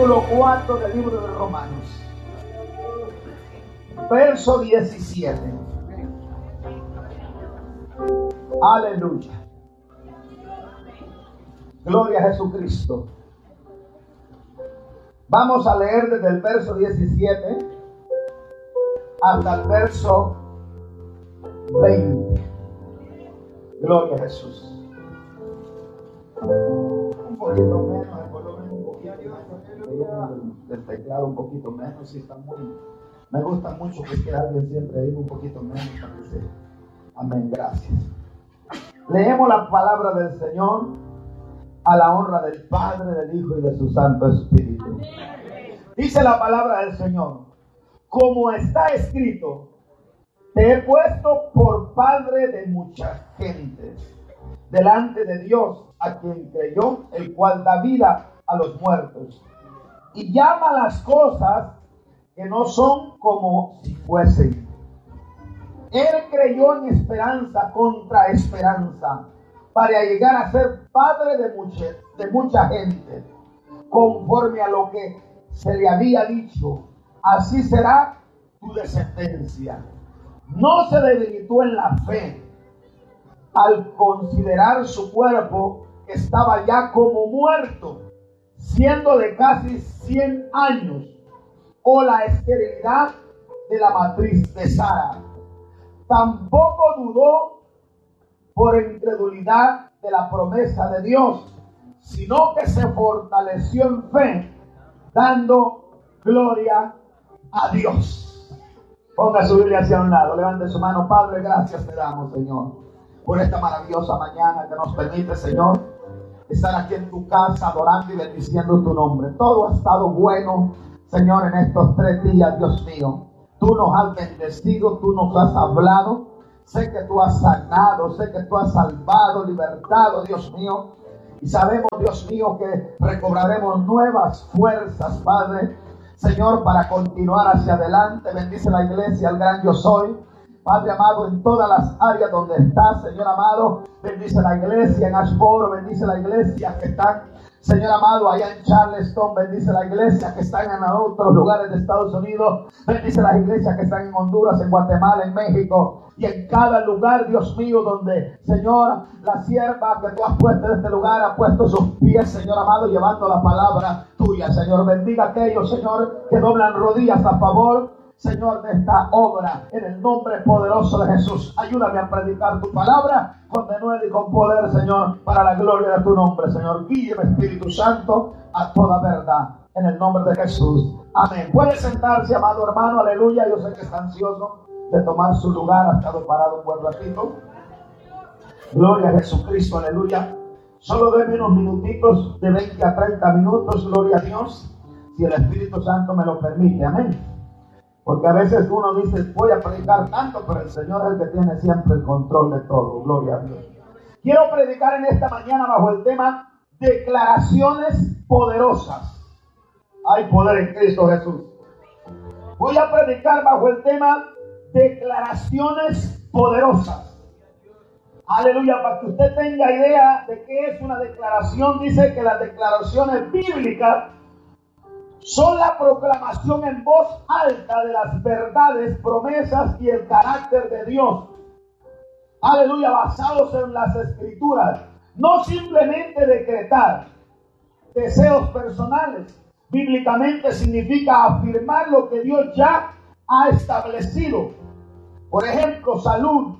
capítulo 4 del libro de Romanos, verso 17. Aleluya. Gloria a Jesucristo. Vamos a leer desde el verso 17 hasta el verso 20. Gloria a Jesús. Un poquito menos el volumen, del teclado un poquito menos. Si está muy, me gusta mucho que esté alguien siempre ahí un poquito menos. Amén, gracias. Leemos la palabra del Señor a la honra del Padre, del Hijo y de su Santo Espíritu. Dice la palabra del Señor: como está escrito, te he puesto por padre de muchas gentes delante de Dios, a quien creyó, el cual da vida a los muertos y llama las cosas que no son como si fuesen. Él creyó en esperanza contra esperanza, para llegar a ser padre de mucha gente, conforme a lo que se le había dicho: así será tu descendencia. No se debilitó en la fe al considerar su cuerpo que estaba ya como muerto, siendo de casi 100 años, o la esterilidad de la matriz de Sara. Tampoco dudó por incredulidad de la promesa de Dios, sino que se fortaleció en fe, dando gloria a Dios. Ponga su Biblia hacia un lado, levante su mano. Padre, gracias te damos, Señor, por esta maravillosa mañana que nos permite, Señor, estar aquí en tu casa adorando y bendiciendo tu nombre. Todo ha estado bueno, Señor, en estos 3 días, Dios mío. Tú nos has bendecido, tú nos has hablado. Sé que tú has sanado, sé que tú has salvado, libertado, Dios mío. Y sabemos, Dios mío, que recobraremos nuevas fuerzas, Padre, Señor, para continuar hacia adelante. Bendice la iglesia, el gran yo soy, Padre amado, en todas las áreas donde estás, Señor amado. Bendice la iglesia en Ashboro, bendice la iglesia que están, Señor amado, allá en Charleston. Bendice la iglesia que están en otros lugares de Estados Unidos. Bendice las iglesias que están en Honduras, en Guatemala, en México. Y en cada lugar, Dios mío, donde, Señor, la sierva que tú has puesto en este lugar ha puesto sus pies, Señor amado, llevando la palabra tuya. Señor, bendiga a aquellos, Señor, que doblan rodillas a favor, Señor, de esta obra, en el nombre poderoso de Jesús. Ayúdame a predicar tu palabra con denuedo y con poder, Señor, para la gloria de tu nombre, Señor. Guíame, Espíritu Santo, a toda verdad, en el nombre de Jesús. Amén. Puede sentarse, amado hermano, aleluya. Yo sé que está ansioso de tomar su lugar, ha estado parado un buen ratito. Gloria a Jesucristo, aleluya. Solo denme unos minutitos, de 20 a 30 minutos, gloria a Dios, si el Espíritu Santo me lo permite, amén. Porque a veces uno dice, voy a predicar tanto, pero el Señor es el que tiene siempre el control de todo, gloria a Dios. Quiero predicar en esta mañana bajo el tema declaraciones poderosas. Hay poder en Cristo Jesús. Voy a predicar bajo el tema declaraciones poderosas. Aleluya, para que usted tenga idea de qué es una declaración. Dice que las declaraciones bíblicas son la proclamación en voz alta de las verdades, promesas y el carácter de Dios. Aleluya, basados en las Escrituras. No simplemente decretar deseos personales. Bíblicamente significa afirmar lo que Dios ya ha establecido. Por ejemplo, salud,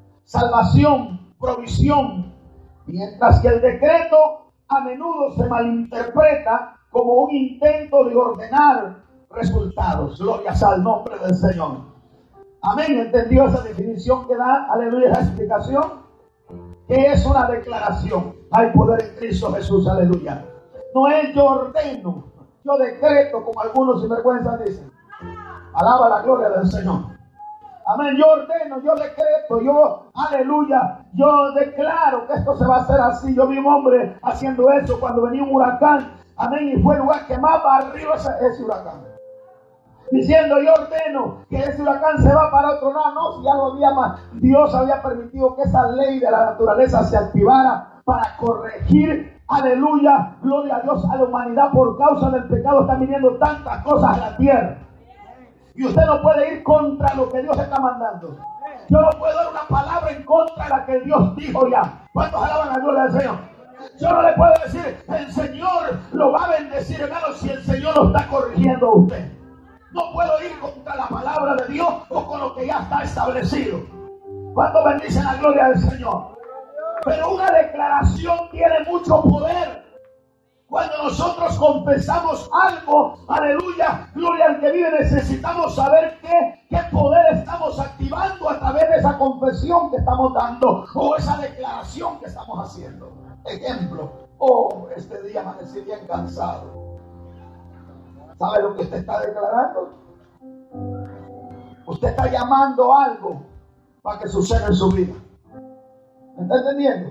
salvación, provisión. Mientras que el decreto a menudo se malinterpreta como un intento de ordenar resultados. Gloria al nombre del Señor. Amén. ¿Entendió esa definición que da? Aleluya, esa explicación. ¿Qué es una declaración? Hay poder en Cristo Jesús. Aleluya. No es yo ordeno, yo decreto, como algunos sinvergüenzas dicen. Alaba la gloria del Señor. Amén. Yo ordeno, yo decreto, yo, aleluya, yo declaro que esto se va a hacer así. Yo vi un hombre haciendo eso cuando venía un huracán. Amén. Y fue el lugar que más barrió ese huracán. Diciendo, yo ordeno que ese huracán se va para otro lado. No, si ya lo había más. Dios había permitido que esa ley de la naturaleza se activara para corregir aleluya, gloria a Dios, a la humanidad por causa del pecado están viniendo tantas cosas a la tierra. Y usted no puede ir contra lo que Dios está mandando. Yo no puedo dar una palabra en contra de la que Dios dijo ya. ¿Cuántos alaban la gloria del Señor? Yo no le puedo decir, el Señor lo va a bendecir, hermano, si el Señor lo está corrigiendo a usted. No puedo ir contra la palabra de Dios o con lo que ya está establecido. ¿Cuántos bendicen la gloria del Señor? Pero una declaración tiene mucho poder. Cuando nosotros confesamos algo, aleluya, gloria al que vive, necesitamos saber qué poder estamos activando a través de esa confesión que estamos dando o esa declaración que estamos haciendo. Ejemplo, este día amanecí bien cansado. ¿Sabe lo que usted está declarando? Usted está llamando algo para que suceda en su vida. ¿Me está entendiendo?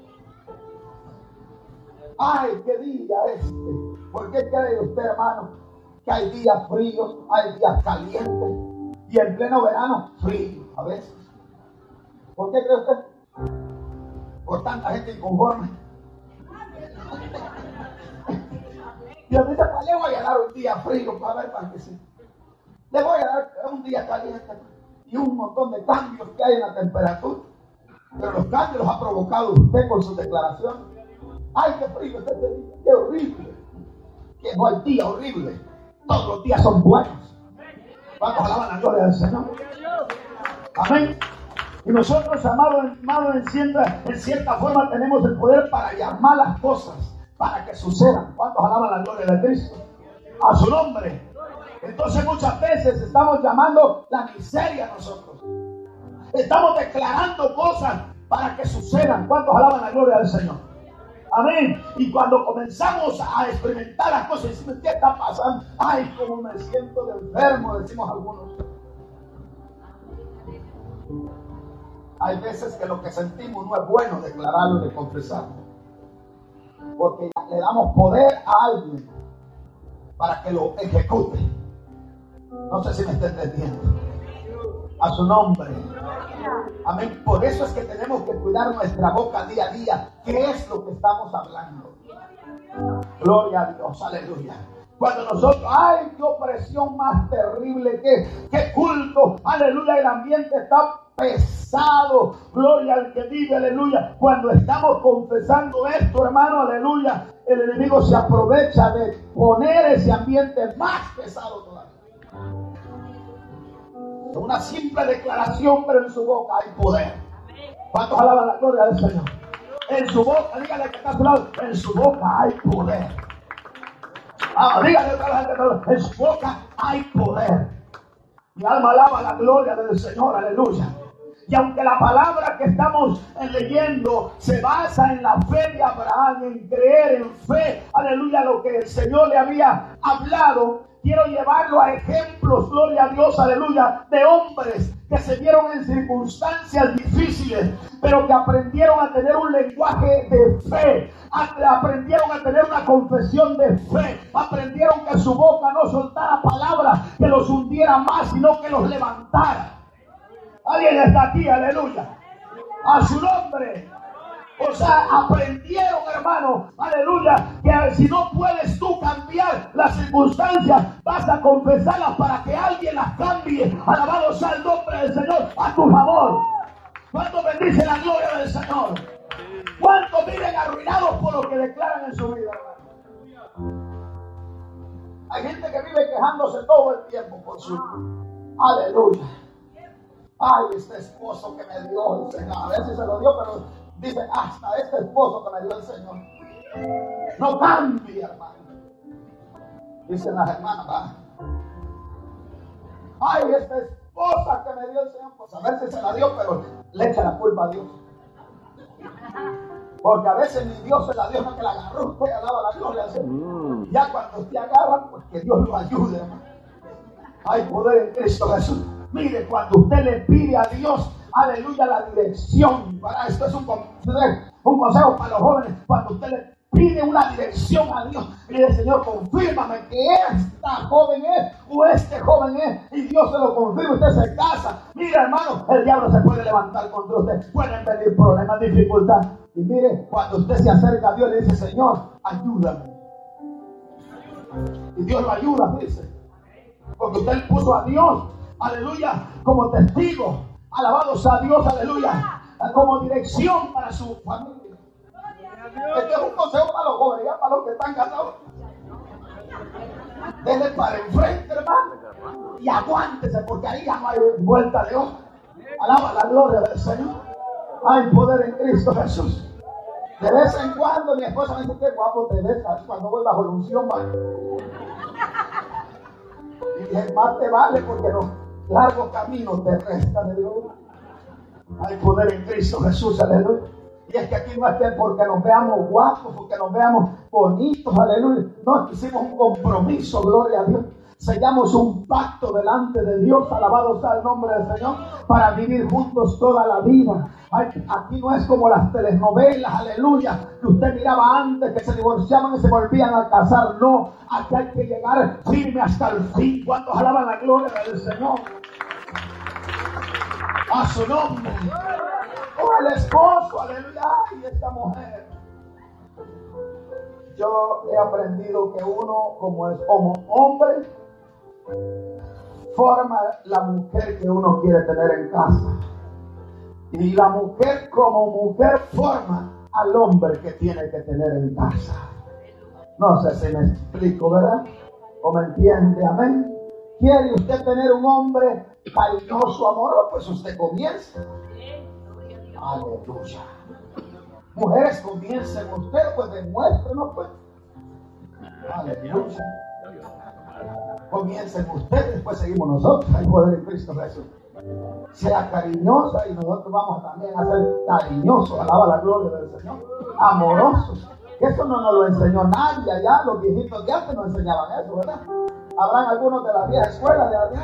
Ay, qué día este. ¿Por qué cree usted, hermano, que hay días fríos, hay días calientes y en pleno verano frío a veces? ¿Por qué cree usted? Por tanta gente inconforme. Y ahorita le voy a dar un día frío para ver para que sí. Le voy a dar un día caliente y un montón de cambios que hay en la temperatura. Pero los cambios los ha provocado usted con sus declaraciones. Ay, qué frío este día, qué horrible. Que no hay día horrible. Todos los días son buenos. Vamos a alabar la gloria del Señor. Amén. Y nosotros, amados, en cierta forma tenemos el poder para llamar las cosas, para que sucedan. ¿Cuántos alaban la gloria de Cristo? A su nombre. Entonces muchas veces estamos llamando la miseria a nosotros. Estamos declarando cosas para que sucedan. ¿Cuántos alaban la gloria del Señor? Amén. Y cuando comenzamos a experimentar las cosas, decimos, ¿qué está pasando? Ay, cómo me siento de enfermo, decimos algunos. Hay veces que lo que sentimos no es bueno declararlo y confesarlo, porque le damos poder a alguien para que lo ejecute. No sé si me está entendiendo. A su nombre. Amén. Por eso es que tenemos que cuidar nuestra boca día a día. ¿Qué es lo que estamos hablando? Gloria a Dios, aleluya. Cuando nosotros, ay, qué opresión más terrible, qué culto, aleluya, el ambiente está pesado, gloria al que vive, aleluya. Cuando estamos confesando esto, hermano, aleluya, el enemigo se aprovecha de poner ese ambiente más pesado todavía. Una simple declaración, pero en su boca hay poder. ¿Cuántos alaban la gloria del Señor? En su boca, dígale que está a su lado, en su boca hay poder. Dígale otra vez, en su boca hay poder. Mi alma alaba la gloria del Señor, aleluya. Y aunque la palabra que estamos leyendo se basa en la fe de Abraham, en creer en fe, aleluya, lo que el Señor le había hablado, quiero llevarlo a ejemplos, gloria a Dios, aleluya, de hombres que se vieron en circunstancias difíciles, pero que aprendieron a tener un lenguaje de fe, aprendieron a tener una confesión de fe, aprendieron que su boca no soltara palabras que los hundiera más, sino que los levantara. Alguien está aquí, aleluya, a su nombre. O sea, aprendieron, hermano, aleluya, que si no puedes tú cambiar las circunstancias, vas a confesarlas para que alguien las cambie. Alabado sea el nombre del Señor a tu favor. ¿Cuántos bendicen la gloria del Señor? ¿Cuántos viven arruinados por lo que declaran en su vida, hermano? Hay gente que vive quejándose todo el tiempo por su... Aleluya. Ay, este esposo que me dio el Señor. A veces se lo dio, pero dicen, hasta este esposo que me dio el Señor no cambia, hermano. Dicen las hermanas, ¿verdad? Ay, esta esposa que me dio el Señor, pues a veces se la dio, pero le echa la culpa a Dios. Porque a veces ni Dios se la dio, no que la agarró, usted alaba la gloria al Señor. Ya cuando usted agarra, pues que Dios lo ayude, hermano. Hay poder en Cristo Jesús. Mire, cuando usted le pide a Dios, aleluya, la dirección, ¿verdad? Esto es un consejo para los jóvenes. Cuando usted le pide una dirección a Dios, y le dice, Señor, confírmame que esta joven es o este joven es, y Dios se lo confirma, usted se casa. Mira, hermano, el diablo se puede levantar contra usted, pueden venir problemas, dificultades, Y mire, cuando usted se acerca a Dios, le dice: Señor, ayúdame. Y Dios lo ayuda, dice. Porque usted puso a Dios, aleluya, como testigo. Alabados a Dios, aleluya, como dirección para su familia. Este es un consejo para los jóvenes, ya para los que están casados. Denle para enfrente, hermano, y aguántese, porque ahí ya no hay vuelta de hoja. Alaba la gloria del Señor. Hay poder en Cristo Jesús. De vez en cuando mi esposa me dice: qué guapo te ves cuando voy bajo la unción. Y dije: más te vale, porque los largos caminos te restan de Dios. Hay poder en Cristo Jesús, aleluya. Y es que aquí no es que porque nos veamos guapos, porque nos veamos bonitos, aleluya. No, hicimos un compromiso, gloria a Dios. Sellamos un pacto delante de Dios, alabado sea el nombre del Señor, para vivir juntos toda la vida. Aquí no es como las telenovelas, aleluya, que usted miraba antes, que se divorciaban y se volvían a casar. No, aquí hay que llegar firme hasta el fin. ¿Cuántos alaban la gloria del Señor? A su nombre. O el esposo, aleluya, y esta mujer. Yo he aprendido que uno, como hombre, forma la mujer que uno quiere tener en casa. Y la mujer como mujer forma al hombre que tiene que tener en casa. No sé si me explico, ¿verdad? ¿O me entiende? Amén. ¿Quiere usted tener un hombre cariñoso, amoroso? Pues usted comienza. Aleluya. Mujeres, comiencen usted, pues demuéstrenos, pues. Aleluya. Comiencen ustedes, después seguimos nosotros. Hay poder en Cristo Jesús. Sea cariñosa y nosotros vamos también a ser cariñosos. Alaba la gloria del Señor. Amorosos. Eso no nos lo enseñó nadie allá. Los viejitos de antes nos enseñaban eso, ¿verdad? Habrán algunos de la vieja escuela de allá.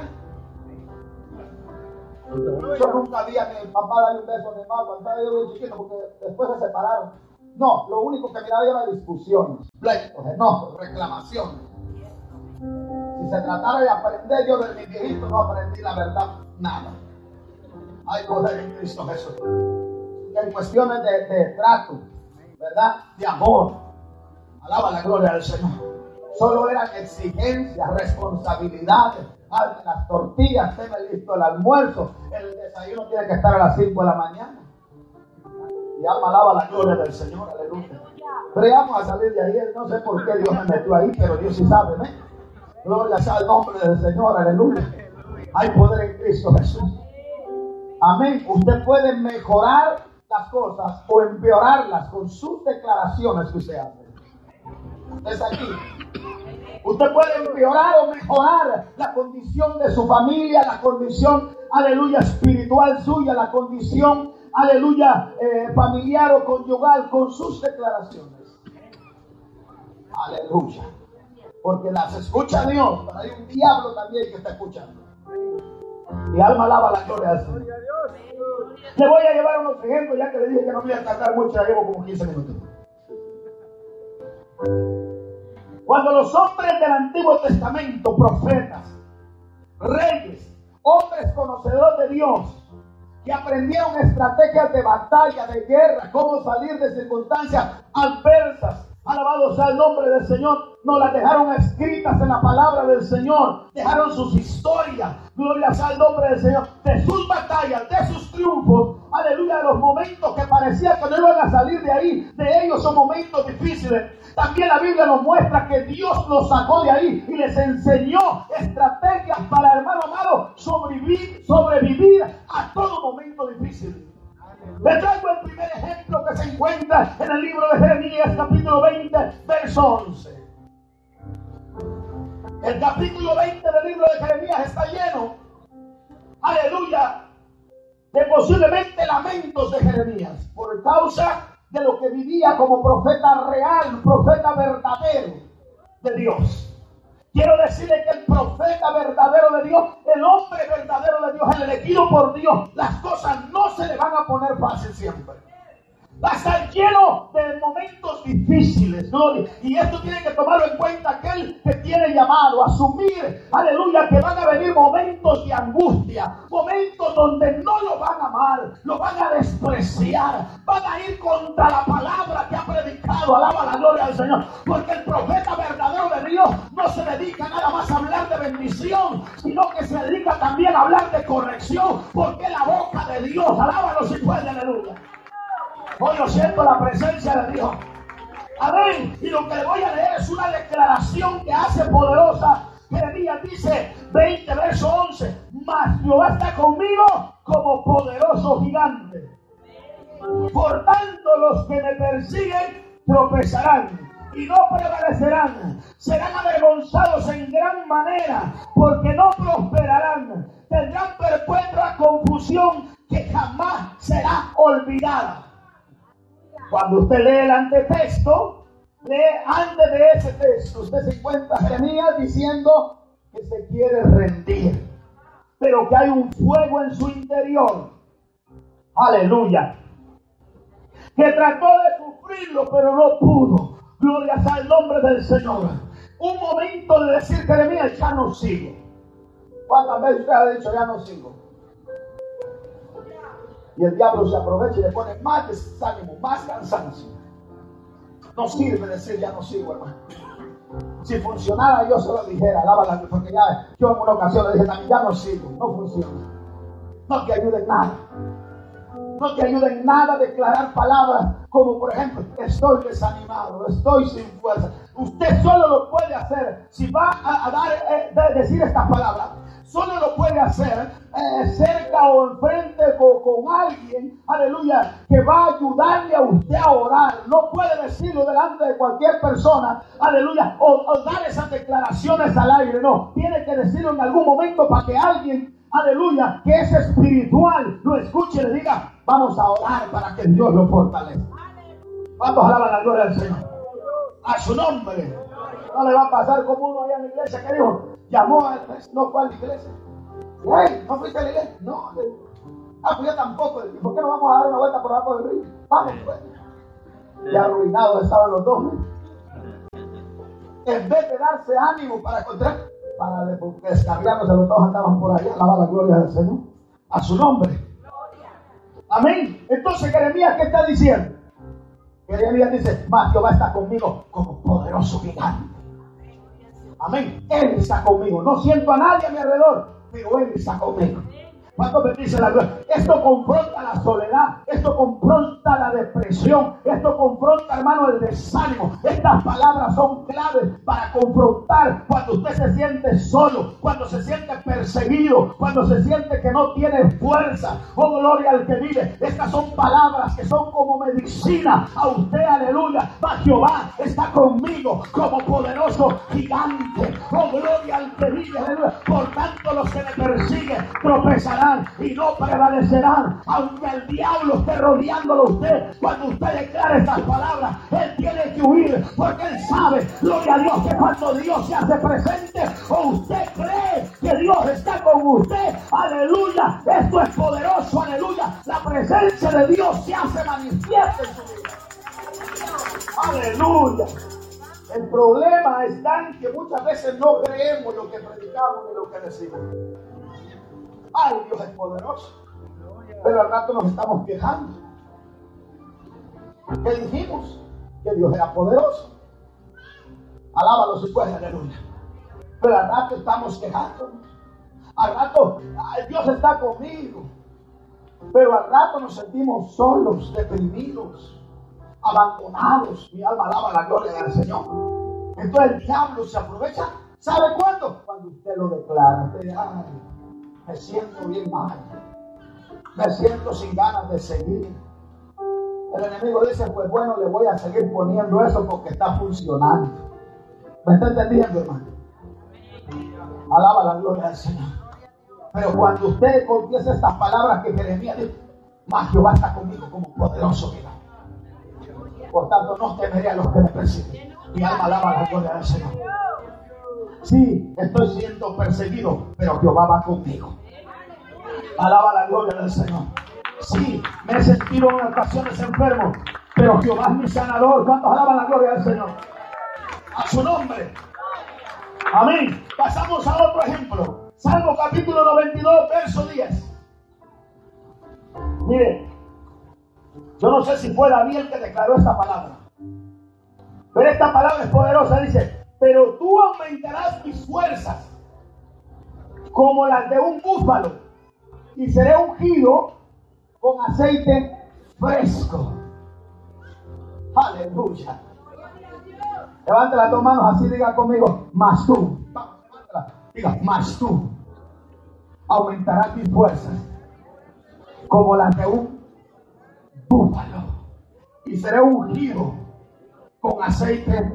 Yo nunca vi a mi papá darle un beso a mi mamá cuando estaba yo bien chiquito, porque después se separaron. No, lo único que miraba era discusiones, pleitos, enojos, reclamaciones. Si se tratara de aprender yo de mi viejito, no aprendí la verdad, nada. Hay poder en Cristo Jesús. Y en cuestiones de trato, ¿verdad? De amor. Alaba la gloria del Señor. Solo eran exigencias, responsabilidades. Las tortillas, tenga listo el almuerzo. El desayuno tiene que estar a las 5 de la mañana. Y alma alaba la gloria del Señor, aleluya. Pero vamos a salir de ahí. No sé por qué Dios me metió ahí, pero Dios sí sabe, ¿no? Gloria sea el nombre del Señor, aleluya. Hay poder en Cristo Jesús. Amén. Usted puede mejorar las cosas o empeorarlas con sus declaraciones que usted hace. Es aquí. Usted puede empeorar o mejorar la condición de su familia, la condición, aleluya, espiritual suya, la condición, aleluya, familiar o conyugal con sus declaraciones. Aleluya. Porque las escucha Dios, pero hay un diablo también que está escuchando. Y alma alaba la gloria del Señor. Le voy a llevar unos ejemplos, ya que le dije que no voy a tardar mucho, ya llevo como 15 minutos. Cuando los hombres del Antiguo Testamento, profetas, reyes, hombres conocedores de Dios, que aprendieron estrategias de batalla, de guerra, cómo salir de circunstancias adversas, alabado sea el nombre del Señor, nos las dejaron escritas en la palabra del Señor, dejaron sus historias, gloria sea el nombre del Señor, de sus batallas, de sus triunfos, aleluya, de los momentos que parecía que no iban a salir de ahí, de ellos son momentos difíciles. También la Biblia nos muestra que Dios los sacó de ahí y les enseñó estrategias para, hermano amado, sobrevivir a todo momento difícil. Le traigo el primer ejemplo que se encuentra en el libro de Jeremías, capítulo 20, verso 11. El capítulo 20 del libro de Jeremías está lleno, aleluya, de posiblemente lamentos de Jeremías por causa de lo que vivía como profeta real, profeta verdadero de Dios. Quiero decirle que el profeta verdadero de Dios, el hombre verdadero de Dios, el elegido por Dios, las cosas no se le van a poner fácil siempre. Va a estar lleno de momentos difíciles, gloria. Y esto tiene que tomarlo en cuenta aquel que tiene llamado, asumir, aleluya, que van a venir momentos de angustia, momentos donde no lo van a amar, lo van a despreciar, van a ir contra la palabra que ha predicado. Alaba la gloria del Señor, porque el profeta verdadero de Dios no se dedica nada más a hablar de bendición, sino que se dedica también a hablar de corrección, porque la boca de Dios, alábalo si puede, aleluya. Hoy yo siento la presencia de Dios. Amén. Y lo que le voy a leer es una declaración que hace poderosa. Jeremías dice 20 verso 11: mas Jehová está conmigo como poderoso gigante. Por tanto los que me persiguen tropezarán y no prevalecerán. Serán avergonzados en gran manera, porque no prosperarán. Tendrán perpetua confusión que jamás será olvidada. Cuando usted lee el antetexto, lee antes de ese texto, usted se encuentra Jeremías diciendo que se quiere rendir, pero que hay un fuego en su interior. Aleluya. Que trató de sufrirlo, pero no pudo. Gloria sea el nombre del Señor. Un momento de decir, Jeremías, ya no sigo. ¿Cuántas veces usted ha dicho, ya no sigo? Y el diablo se aprovecha y le pone más desánimo, más cansancio. No sirve decir, ya no sigo, hermano. Si funcionara, yo se lo dijera, alábala, porque ya yo en una ocasión le dije también, ya no sigo, no funciona. No te ayuda en nada. No te ayuda en nada a declarar palabras como, por ejemplo, estoy desanimado, estoy sin fuerza. Usted solo lo puede hacer si va a decir estas palabras. Solo lo puede hacer cerca o enfrente con alguien, aleluya, que va a ayudarle a usted a orar. No puede decirlo delante de cualquier persona, aleluya, o dar esas declaraciones al aire. No, tiene que decirlo en algún momento para que alguien, aleluya, que es espiritual, lo escuche y le diga, vamos a orar para que Dios lo fortalezca. Vamos a alabar la gloria del Señor. A su nombre. No le va a pasar como uno allá en la iglesia que dijo, llamó a no fue a la iglesia. Hey, ¿no fuiste a la iglesia? No. Pues yo tampoco. ¿Y por qué no vamos a dar una vuelta por abajo del río? Vamos, pues. Y arruinados estaban los dos. En vez de darse ánimo para descargarnos, los dos andaban por allá. Alaba la gloria del Señor. A su nombre. Amén. Entonces, Jeremías, ¿qué está diciendo? Jeremías dice, mas Jehová está conmigo como poderoso gigante. Amén. Él está conmigo. No siento a nadie a mi alrededor, pero Él está conmigo. ¿Cuánto me dice la gloria? Esto confronta la soledad. Esto confronta la depresión. Esto confronta, hermano, el desánimo. Estas palabras son claves para confrontar cuando usted se siente solo, cuando se siente perseguido, cuando se siente que no tiene fuerza. Oh, gloria al que vive. Estas son palabras que son como medicina a usted, aleluya. Mas Jehová está conmigo como poderoso gigante. Oh, gloria al que vive, aleluya. Por tanto, los que me persiguen tropezarán y no prevalecerán, aunque el diablo esté rodeándolo a usted. Cuando usted declara estas palabras, él tiene que huir, porque él sabe, gloria a Dios, que cuando Dios se hace presente o usted cree que Dios está con usted, aleluya, esto es poderoso, aleluya, la presencia de Dios se hace manifiesta en su vida, aleluya. El problema está en que muchas veces no creemos lo que predicamos ni lo que decimos. Ay, Dios es poderoso. Pero al rato nos estamos quejando. ¿Qué dijimos? Que Dios era poderoso. Alábalo si puedes, aleluya. Pero al rato estamos quejando. Al rato, ay, Dios está conmigo. Pero al rato nos sentimos solos, deprimidos, abandonados. Mi alma alaba la gloria del Señor. Entonces el diablo se aprovecha. ¿Sabe cuándo? Cuando usted lo declara. Ay, me siento bien mal. Me siento sin ganas de seguir. El enemigo dice, pues bueno, le voy a seguir poniendo eso porque está funcionando. ¿Me está entendiendo, hermano? Alaba la gloria del Señor. Pero cuando usted confiesa estas palabras que Jeremías dice, mas Jehová está conmigo como poderoso gigante. Por tanto, no temeré a los que me persiguen. Mi alma alaba la gloria del Señor. Sí, estoy siendo perseguido, pero Jehová va conmigo. Alaba la gloria del Señor. Sí, me he sentido en ocasiones enfermo, pero Jehová es mi sanador. ¿Cuántos alaban la gloria del Señor? A su nombre. Amén. Pasamos a otro ejemplo. Salmo capítulo 92, verso 10. Mire, yo no sé si fue David el que declaró esta palabra, pero esta palabra es poderosa. Dice: pero tú aumentarás mis fuerzas como las de un búfalo, y seré ungido con aceite fresco. Aleluya. Levante las dos manos así, diga conmigo: mas tú. Diga: mas tú aumentarás mis fuerzas como las de un búfalo, y seré ungido con aceite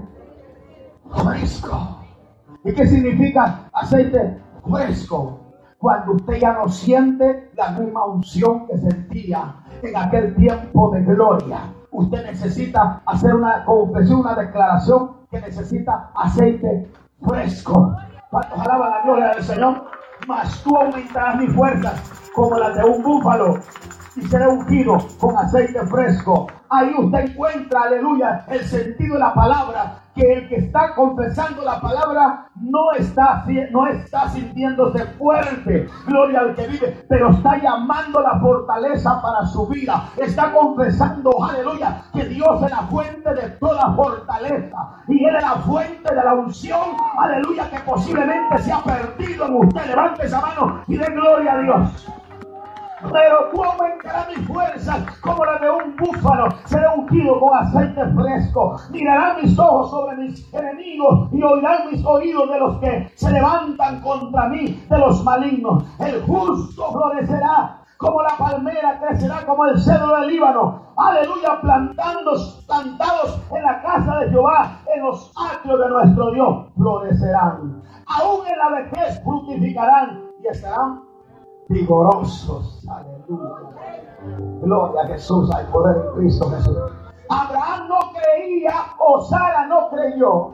fresco. ¿Y qué significa aceite fresco? Cuando usted ya no siente la misma unción que sentía en aquel tiempo de gloria. Usted necesita hacer una confesión, una declaración que necesita aceite fresco. ¿Cuántos alaban la gloria del Señor? Mas tú aumentarás mis fuerzas como las de un búfalo, y seré ungido con aceite fresco. Ahí usted encuentra, aleluya, el sentido de la palabra. Que el que está confesando la palabra no está sintiéndose fuerte, gloria al que vive, pero está llamando la fortaleza para su vida. Está confesando, aleluya, que Dios es la fuente de toda fortaleza, y Él es la fuente de la unción, aleluya, que posiblemente se ha perdido en usted. Levante esa mano y dé gloria a Dios. Pero tú aumentarás mis fuerzas como la de un búfalo, seré ungido con aceite fresco. Mirarán mis ojos sobre mis enemigos, y oirán mis oídos de los que se levantan contra mí, de los malignos. El justo florecerá como la palmera, crecerá como el cedro del Líbano. Aleluya, plantados en la casa de Jehová, en los atrios de nuestro Dios florecerán. Aún en la vejez fructificarán y estarán vigorosos. Aleluya. Gloria a Jesús. Hay poder en Cristo Jesús. Abraham no creía, o Sara no creyó,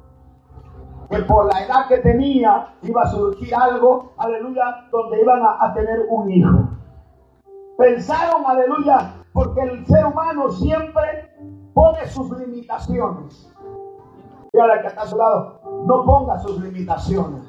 que por la edad que tenía iba a surgir algo, aleluya, donde iban a tener un hijo. Pensaron, aleluya, porque el ser humano siempre pone sus limitaciones. Y ahora que está a su lado, no ponga sus limitaciones.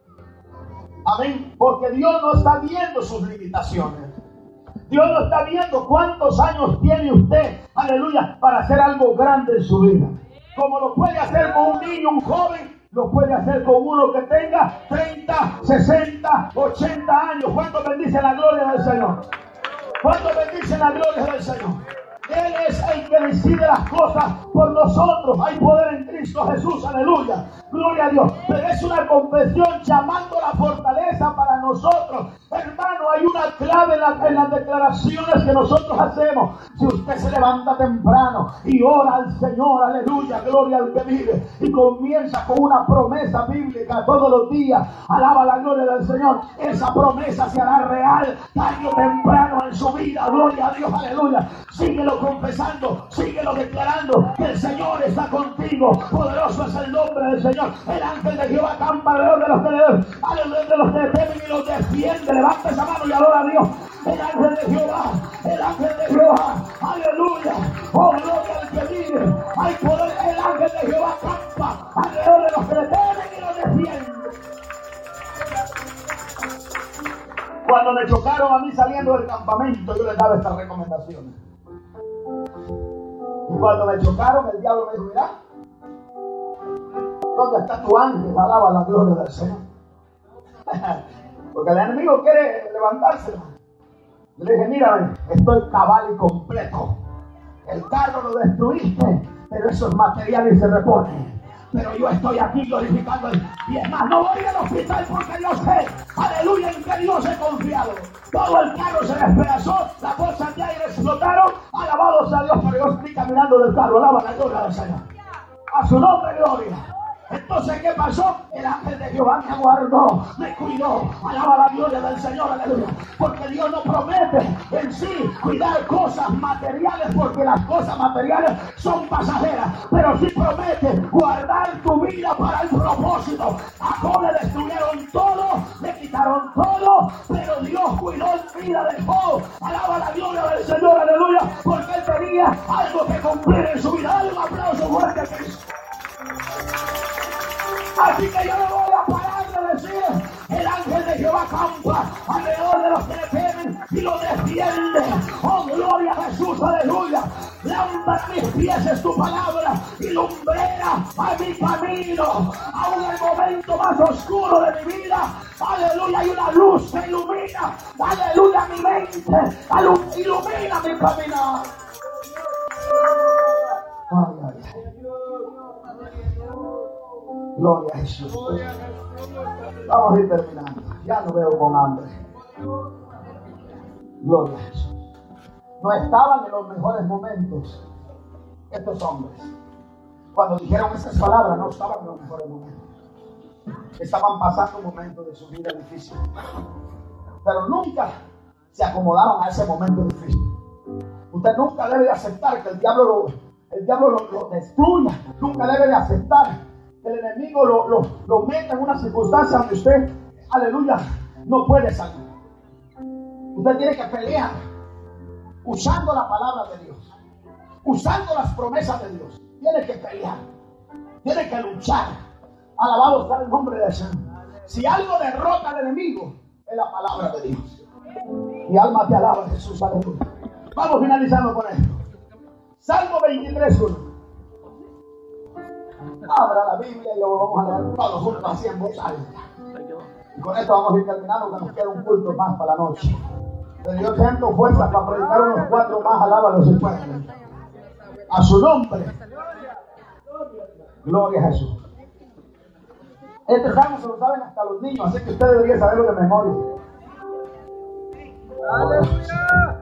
Amén. Porque Dios no está viendo sus limitaciones. Dios no está viendo cuántos años tiene usted, aleluya, para hacer algo grande en su vida. Como lo puede hacer con un niño, un joven, lo puede hacer con uno que tenga 30, 60, 80 años. ¿Cuánto bendice la gloria del Señor? ¿Cuánto bendice la gloria del Señor? Él es el que decide las cosas por nosotros. Hay poder en Cristo Jesús, aleluya, gloria a Dios. Pero es una confesión llamando la fortaleza para nosotros. Hermano, hay una clave en las declaraciones que nosotros hacemos. Si usted se levanta temprano y ora al Señor, aleluya, gloria al que vive, y comienza con una promesa bíblica todos los días, alaba la gloria del Señor, esa promesa se hará real tarde o temprano en su vida. Gloria a Dios, aleluya. Síguelo confesando, síguelo declarando que el Señor está contigo. Poderoso es el nombre del Señor. El ángel de Jehová acampa alrededor de los que aleluya, de los que temen y los defiende. Levanta esa mano y adora a Dios. El ángel de Jehová, el ángel de Jehová, aleluya. Oh, gloria al que vive. Hay poder. El ángel de Jehová acampa alrededor de los que temen y los defiende. Cuando me chocaron a mí saliendo del campamento, yo les daba estas recomendaciones. Y cuando me chocaron, el diablo me dijo: mira, ¿dónde está tu ángel? Alaba la gloria del Señor. Porque el enemigo quiere levantarse. Le dije: mira, estoy cabal y completo. El carro lo destruiste, pero eso es material y se repone. Pero yo estoy aquí glorificando. Y es más, no voy al hospital porque yo sé, aleluya, en que Dios he confiado. Todo el carro se despedazó, las bolsas de aire explotaron. Alabado sea Dios, pero yo estoy caminando del carro. Alaba la gloria del Señor. A su nombre, gloria. Entonces, ¿qué pasó? El ángel de Jehová me guardó, me cuidó. Alaba la gloria del Señor, aleluya. Porque Dios no promete en sí cuidar cosas materiales, porque las cosas materiales son pasajeras. Pero sí promete guardar tu vida para el propósito. A Job le destruyeron todo, le quitaron todo, pero Dios cuidó la vida de Job. Alaba la gloria del Señor, aleluya. Porque él tenía algo que cumplir en su vida. Dale un aplauso fuerte a Cristo. Así que yo no voy a parar de decir: el ángel de Jehová campa alrededor de los que le temen y lo defiende. Oh, gloria a Jesús, aleluya. Lámpara a mis pies es tu palabra y lumbrera a mi camino. Aún en el momento más oscuro de mi vida, aleluya, hay una luz que ilumina, aleluya, mi mente, ilumina mi camino. Ay, ay, ay. Gloria a Jesús. Vamos a ir terminando. Ya no veo con hambre. Gloria a Jesús. No estaban en los mejores momentos estos hombres. Cuando dijeron esas palabras, no estaban en los mejores momentos. Estaban pasando un momento de su vida difícil. Pero nunca se acomodaron a ese momento difícil. Usted nunca debe de aceptar que el diablo lo destruya. Nunca debe de aceptar que el enemigo lo meta en una circunstancia donde usted, aleluya, no puede salir. Usted tiene que pelear usando la palabra de Dios, usando las promesas de Dios. Tiene que pelear, tiene que luchar. Alabado sea el nombre del Señor. Si algo derrota al enemigo, es la palabra de Dios. Mi alma te alaba, Jesús, aleluya. Vamos finalizando con esto. Salmo 23:1. Abra la Biblia y lo vamos a leer todos juntos así en voz alta. Y con esto vamos a ir terminando, que nos queda un culto más para la noche. Pero yo siento fuerzas para predicar unos 4 más. Alábalo si pueden. A su nombre. Gloria a Jesús. Este salmo se lo saben hasta los niños, así que usted debería saberlo de memoria. ¡Aleluya!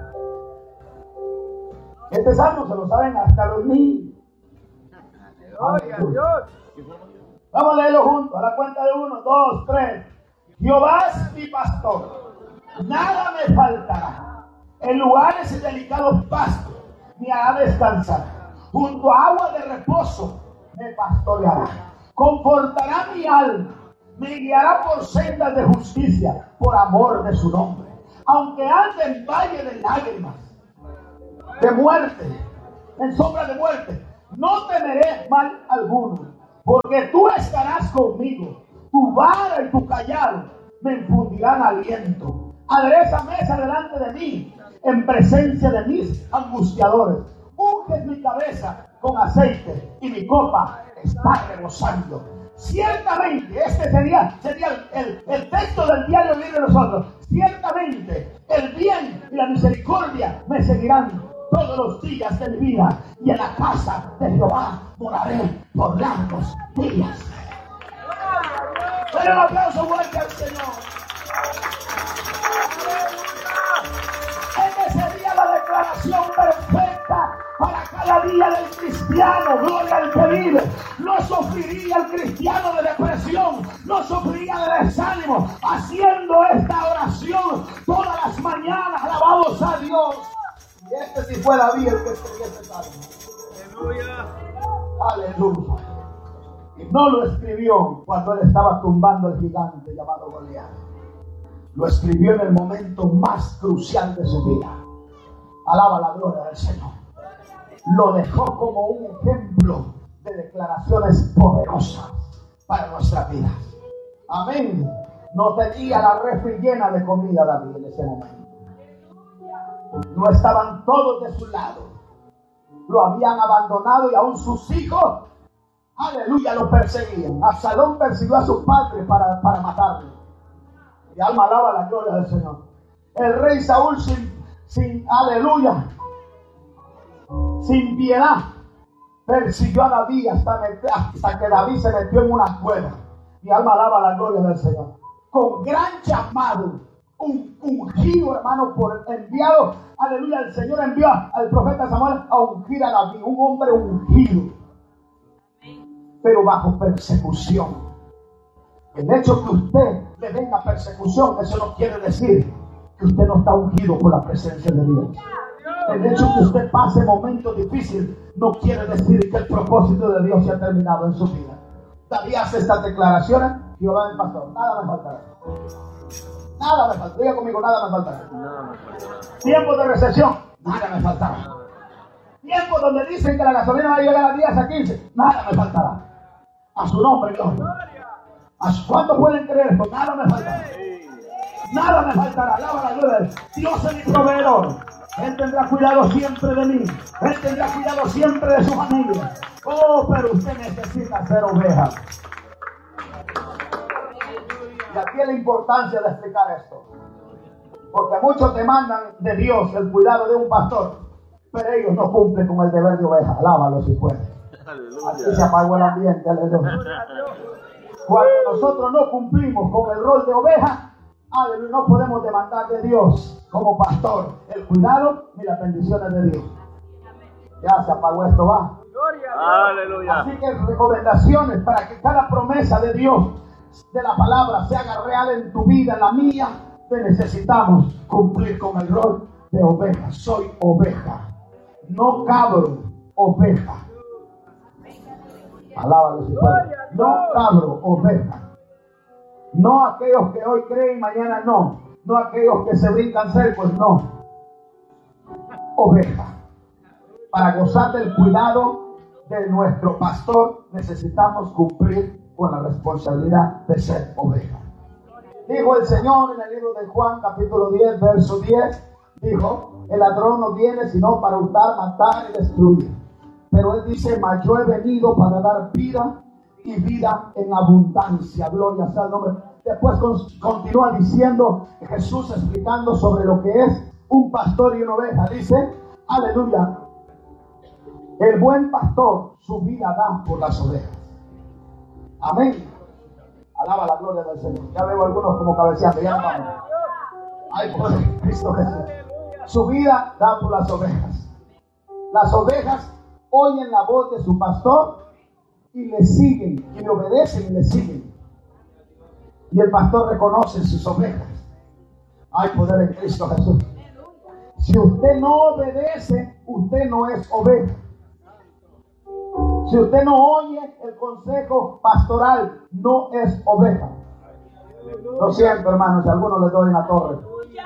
Este salmo se lo saben hasta los niños. Gloria a Dios. Vamos a leerlo juntos, a la cuenta de 1, 2, 3. Jehová es mi pastor, nada me faltará. En lugares delicados pastos me hará descansar. Junto a agua de reposo me pastoreará. Confortará mi alma, me guiará por sendas de justicia, por amor de su nombre. Aunque ande en valle de lágrimas, de muerte, en sombra de muerte, no temeré mal alguno, porque tú estarás conmigo. Tu vara y tu callado me infundirán aliento. Adereza mesa delante de mí, en presencia de mis angustiadores. Unges mi cabeza con aceite y mi copa está rebosando. Ciertamente, este sería el texto del diario vivir de nosotros. Ciertamente, el bien y la misericordia me seguirán todos los días de mi vida, y en la casa de Jehová moraré por largos días. Denle un aplauso fuerte al Señor. Esta sería la declaración perfecta para cada día del cristiano. Gloria al que vive. No sufriría el cristiano de depresión, no sufriría de desánimo, haciendo esta oración todas las mañanas. Alabados a Dios. Y este si fue David el que escribió este salmo. Aleluya. Aleluya. Y no lo escribió cuando él estaba tumbando al gigante llamado Goliat. Lo escribió en el momento más crucial de su vida. Alaba la gloria del Señor. Lo dejó como un ejemplo de declaraciones poderosas para nuestra vida. Amén. No tenía la refri llena de comida David en ese momento. No estaban todos de su lado. Lo habían abandonado y aún sus hijos, aleluya, lo perseguían. Absalón persiguió a su padre para matarlo. Mi alma alaba la gloria del Señor. El rey Saúl aleluya, sin piedad, persiguió a David hasta que David se metió en una cueva. Mi alma alaba la gloria del Señor. Con gran llamado, un ungido, hermano, por enviado, aleluya, el Señor envió al profeta Samuel a ungir a David, un hombre ungido. pero bajo persecución. El hecho que usted le venga persecución, eso no quiere decir que usted no está ungido por la presencia de Dios. El hecho que usted pase momentos difíciles no quiere decir que el propósito de Dios se ha terminado en su vida. David hace estas declaraciones: Jehová me pasó, nada me faltará. Nada me faltará. Diga conmigo, nada me faltará. Tiempo de recesión, nada me faltará. Tiempo donde dicen que la gasolina va a llegar a 10 a 15, nada me faltará. A su nombre, gloria. ¿Cuántos pueden creer esto? Nada me faltará. Nada me faltará. Alaba la gloria de Dios. Dios es mi proveedor. Él tendrá cuidado siempre de mí. Él tendrá cuidado siempre de su familia. Oh, pero usted necesita ser oveja. Y aquí es la importancia de explicar esto. Porque muchos demandan de Dios el cuidado de un pastor, pero ellos no cumplen con el deber de oveja. Alábalo si puede. Aquí se apagó el ambiente. Aleluya. Cuando nosotros no cumplimos con el rol de oveja, no podemos demandar de Dios como pastor el cuidado ni las bendiciones de Dios. Ya se apagó esto, va. Aleluya. Así que recomendaciones para que cada promesa de Dios, de la palabra, se haga real en tu vida, en la mía. Necesitamos cumplir con el rol de oveja. Soy oveja, no cabro, oveja. Alábalo si puede. No cabro, oveja. No aquellos que hoy creen y mañana no. No aquellos que se brincan cercos, no. Oveja. Para gozar del cuidado de nuestro pastor necesitamos cumplir con la responsabilidad de ser oveja. Dijo el Señor en el libro de Juan capítulo 10 verso 10, dijo: el ladrón no viene sino para hurtar, matar y destruir. Pero él dice: mas yo he venido para dar vida y vida en abundancia. Gloria sea al nombre. Después continúa diciendo Jesús, explicando sobre lo que es un pastor y una oveja. Dice: aleluya, el buen pastor su vida da por las ovejas. Amén. Alaba la gloria del Señor. Ya veo algunos como cabeceando. Ya vamos. Ay, por Cristo Jesús. Su vida da por las ovejas. Las ovejas oyen la voz de su pastor y le siguen, y le obedecen y le siguen. Y el pastor reconoce sus ovejas. Hay poder en Cristo Jesús. Si usted no obedece, usted no es oveja. Si usted no oye el consejo pastoral, no es oveja. Lo siento, hermanos, si a algunos les doy en la torre.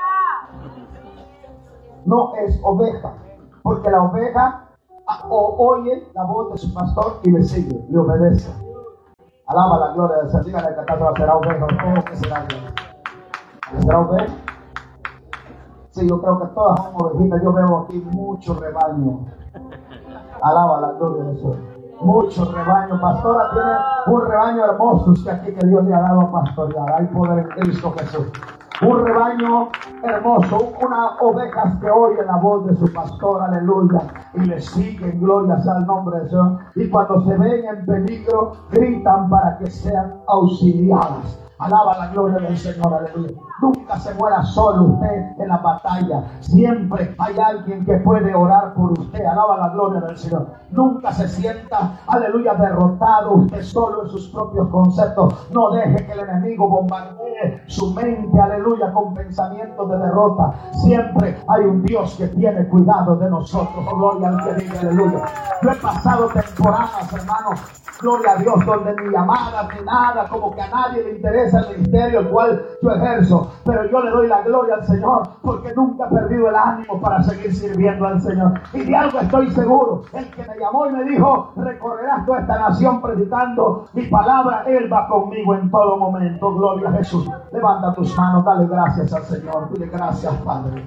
No es oveja, porque la oveja oye la voz de su pastor y le sigue, le obedece. Alaba la gloria del Señor. Dígale que acaso será oveja o que será oveja. ¿Será oveja? Sí, yo creo que todas son ovejitas. Yo veo aquí mucho rebaño. Alaba la gloria del Señor. Mucho rebaño. Pastora tiene un rebaño hermoso que aquí que Dios le ha dado a pastorear. Hay poder en Cristo Jesús. Un rebaño hermoso, unas ovejas que oyen la voz de su pastor, aleluya, y le siguen, gloria sea el nombre de Dios. Y cuando se ven en peligro, gritan para que sean auxiliadas. Alaba la gloria del Señor, aleluya. Nunca se muera solo usted en la batalla. Siempre hay alguien que puede orar por usted. Alaba la gloria del Señor. Nunca se sienta, aleluya, derrotado usted solo en sus propios conceptos. No deje que el enemigo bombardee su mente, aleluya, con pensamientos de derrota. Siempre hay un Dios que tiene cuidado de nosotros. Oh, gloria al que vive, aleluya. Yo he pasado temporadas, hermanos, gloria a Dios, donde ni llamadas ni nada, como que a nadie le interesa el ministerio el cual yo ejerzo, pero yo le doy la gloria al Señor porque nunca he perdido el ánimo para seguir sirviendo al Señor. Y de algo estoy seguro: el que me llamó y me dijo: recorrerás toda esta nación predicando mi palabra, Él va conmigo en todo momento. Gloria a Jesús. Levanta tus manos, dale gracias al Señor. Dile: gracias, Padre.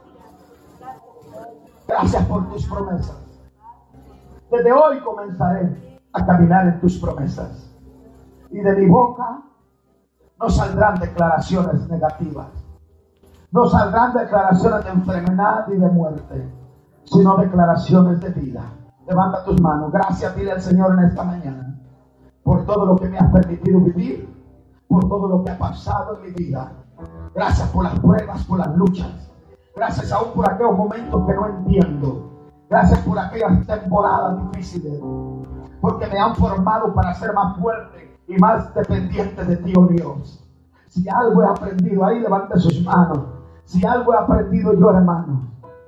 Gracias por tus promesas. Desde hoy comenzaré a caminar en tus promesas, y de mi boca no saldrán declaraciones negativas, no saldrán declaraciones de enfermedad y de muerte, sino declaraciones de vida. Levanta tus manos. Gracias, dile al Señor en esta mañana por todo lo que me has permitido vivir, por todo lo que ha pasado en mi vida. Gracias por las pruebas, por las luchas. Gracias aún por aquellos momentos que no entiendo. Gracias por aquellas temporadas difíciles. porque me han formado para ser más fuerte y más dependiente de ti, oh Dios. Si algo he aprendido, ahí levante sus manos. Si algo he aprendido yo, hermano,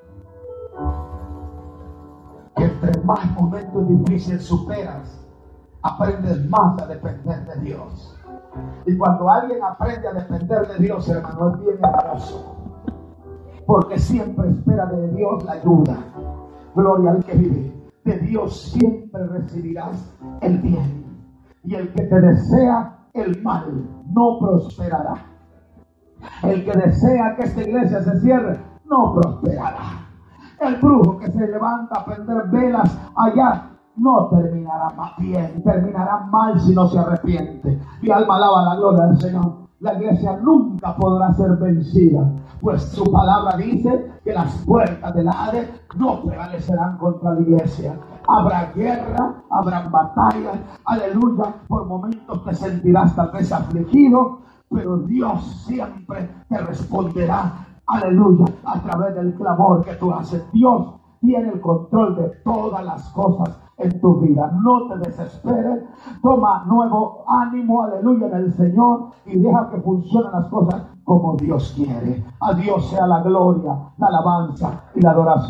que entre más momentos difíciles superas, aprendes más a depender de Dios. Y cuando alguien aprende a depender de Dios, hermano, es bien hermoso, porque siempre espera de Dios la ayuda. Gloria al que vive. De Dios siempre recibirás el bien, y el que te desea el mal no prosperará. El que desea que esta iglesia se cierre no prosperará. El brujo que se levanta a prender velas allá no terminará bien, terminará mal si no se arrepiente. Mi alma alaba la gloria del Señor. La iglesia nunca podrá ser vencida, pues su palabra dice que las puertas del Hades no prevalecerán contra la iglesia. Habrá guerra, habrá batallas, aleluya. Por momentos te sentirás tal vez afligido, pero Dios siempre te responderá, aleluya, a través del clamor que tú haces. Dios tiene el control de todas las cosas en tu vida. No te desesperes, toma nuevo ánimo, aleluya, en el Señor, y deja que funcionen las cosas como Dios quiere. A Dios sea la gloria, la alabanza y la adoración.